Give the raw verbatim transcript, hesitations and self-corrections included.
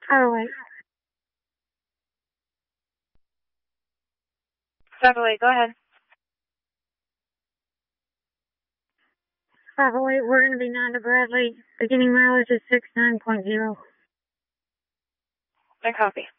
Oh, wait. Bravo eight, go ahead. Bravo eight, we're going to be nine to Bradley. Beginning mileage is six nine point zero. I copy.